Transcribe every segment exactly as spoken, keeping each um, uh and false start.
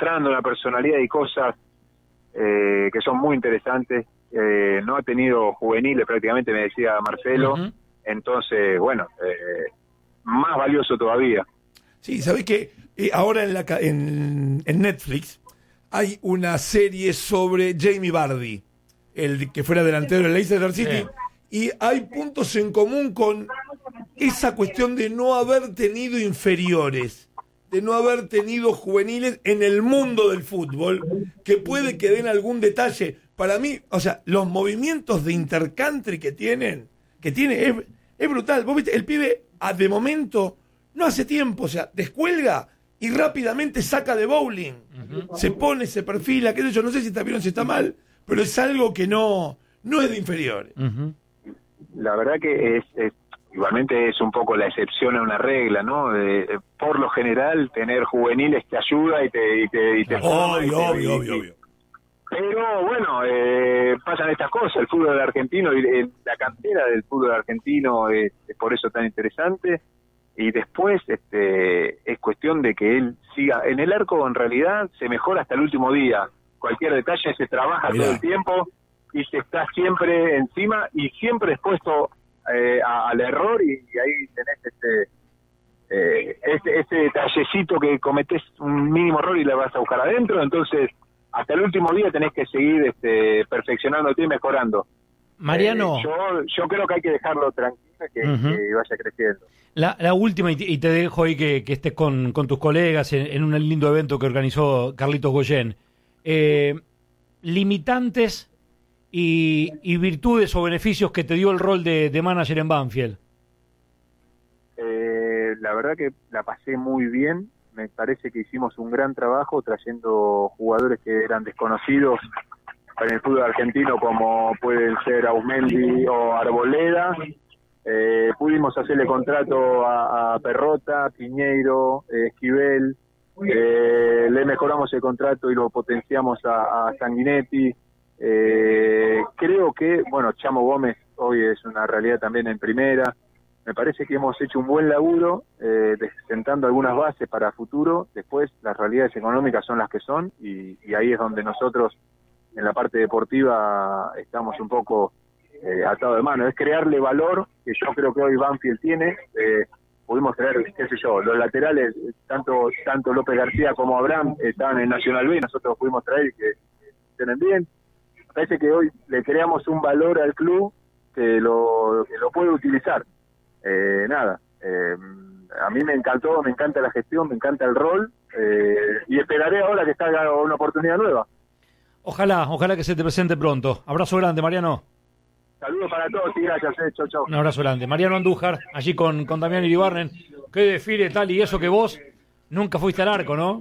mostrando una personalidad y cosas eh, que son muy interesantes. Eh, no ha tenido juveniles prácticamente, me decía Marcelo. Uh-huh. Entonces, bueno, eh, más valioso todavía. Sí, ¿sabés qué? Eh, ahora en, la, en, en Netflix hay una serie sobre Jamie Vardy, el que fuera delantero del Leicester City, sí. Y hay puntos en común con esa cuestión de no haber tenido inferiores, de no haber tenido juveniles en el mundo del fútbol, que puede que den algún detalle. Para mí, o sea, los movimientos de intercountry que tienen, que tiene, es, es brutal. Vos viste, el pibe, a, de momento, no hace tiempo, o sea, descuelga y rápidamente saca de bowling. Uh-huh. Se pone, se perfila, qué sé yo, no sé si está bien o si está mal, pero es algo que no, no es de inferiores. Uh-huh. La verdad que es, es igualmente es un poco la excepción a una regla, ¿no? De, por lo general, tener juveniles te ayuda y te... Y te, y te obvio, obvio, obvio, obvio. Pero bueno, eh, pasan estas cosas. El fútbol argentino, eh, la cantera del fútbol argentino es, es por eso tan interesante. Y después este, es cuestión de que él siga. En el arco, en realidad, se mejora hasta el último día. Cualquier detalle se trabaja Mirá. todo el tiempo y se está siempre encima y siempre expuesto eh, a, al error. Y, y ahí tenés este, eh, ese, ese detallecito que cometés un mínimo error y le vas a buscar adentro. Entonces, hasta el último día tenés que seguir este, perfeccionándote y mejorando. Mariano. Eh, yo, yo creo que hay que dejarlo tranquilo y que, uh-huh. que vaya creciendo. La, la última, y te, y te dejo ahí que, que estés con, con tus colegas en, en un lindo evento que organizó Carlitos Goyen. Eh, limitantes y, y virtudes o beneficios que te dio el rol de, de manager en Banfield. Eh, la verdad que la pasé muy bien. Me parece que hicimos un gran trabajo trayendo jugadores que eran desconocidos en el fútbol argentino, como pueden ser Ausmendi o Arboleda. Eh, pudimos hacerle contrato a, a Perrota, Piñeiro, eh, Esquivel. Eh, le mejoramos el contrato y lo potenciamos a, a Sanguinetti. Eh, creo que, bueno, Chamo Gómez hoy es una realidad también en primera. Me parece que hemos hecho un buen laburo, eh, sentando algunas bases para futuro. Después las realidades económicas son las que son y, y ahí es donde nosotros en la parte deportiva estamos un poco eh, atados de mano. Es crearle valor, que yo creo que hoy Banfield tiene. Eh, pudimos traer, qué sé yo, los laterales, tanto tanto López García como Abraham estaban en Nacional B, nosotros pudimos traer que tienen bien. Me parece que hoy le creamos un valor al club que lo, que lo puede utilizar. Eh, nada, eh, a mí me encantó, me encanta la gestión, me encanta el rol eh, y esperaré ahora que salga una oportunidad nueva. Ojalá, ojalá que se te presente pronto. Abrazo grande, Mariano. Saludos para todos y gracias, eh. Chau, chau. Un abrazo grande. Mariano Andújar, allí con, con Damián Iribarren. Qué desfile tal y eso que vos nunca fuiste al arco, ¿no?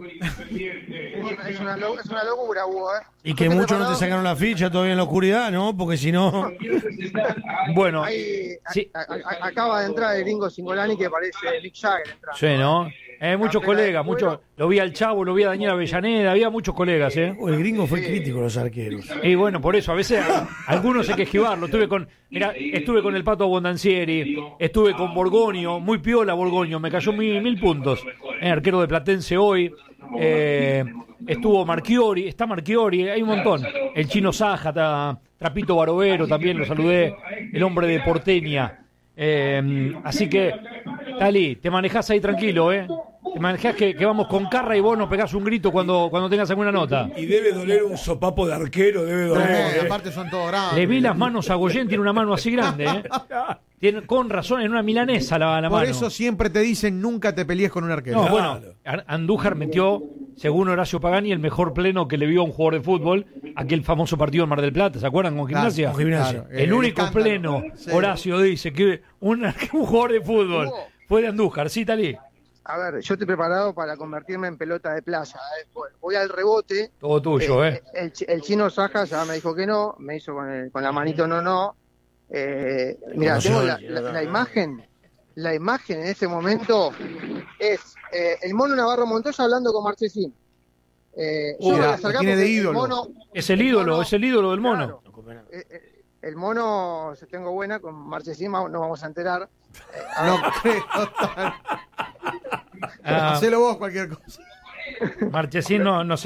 Es una, lo, es una locura, Hugo, ¿eh? Y que muchos preparado? no te sacaron la ficha todavía en la oscuridad, ¿no? Porque si no... Bueno, Ahí, sí. a, a, acaba de entrar el gringo Singolani que parece Mick Jagger entrando. Sí, ¿no? Eh, muchos colegas, muchos, lo vi al Chavo, lo vi a Daniel Avellaneda, había muchos colegas, ¿eh? El gringo fue crítico, los arqueros. Y bueno, por eso, a veces a, algunos hay que esquivarlo. Estuve con, mira, estuve con el Pato Abondancieri, estuve con Borgoño, muy piola Borgoño, me cayó mil, mil puntos. Eh, arquero de Platense hoy, eh, estuvo Marchiori, está Marchiori, hay un montón. El Chino Saja, ta, Trapito Barovero, también lo saludé, el hombre de Porteña. Eh, así que, Tali, te manejás ahí tranquilo, ¿eh? Te manejás que, que vamos con carra y vos nos pegás un grito cuando, cuando tengas alguna nota. Y debe doler un sopapo de arquero, debe doler. Eh, eh. Aparte son todos grandes. Le vi las manos a Goyen, tiene una mano así grande, ¿eh? Tiene, con razón, en una milanesa la, la Por mano. Por eso siempre te dicen nunca te pelees con un arquero. No, bueno, Andújar metió, según Horacio Pagani, el mejor pleno que le vio a un jugador de fútbol, aquel famoso partido en Mar del Plata, ¿se acuerdan? Con Gimnasia. Claro, con Gimnasia. Claro, el, el único escándalo. pleno, sí. Horacio dice que un, un jugador de fútbol fue de Andújar, ¿sí, Talí? A ver, yo estoy preparado para convertirme en pelota de playa. ¿eh? Voy al rebote. Todo tuyo, ¿eh? El, el, el Chino Saja ya me dijo que no, me hizo con, el, con la manito no, no. Eh, mira, tengo la, la, la imagen, la imagen en este momento es eh, el Mono Navarro Montoya hablando con Marchesín. Eh, uh, yo voy a acercar tiene de ídolo. El mono, es el ídolo, el mono, es el ídolo del Mono. Claro, eh, eh, el Mono, si tengo buena, con Marchesín nos vamos a enterar. Eh, no creo. Ah, hacelo vos cualquier cosa. Marchesín no, no sé.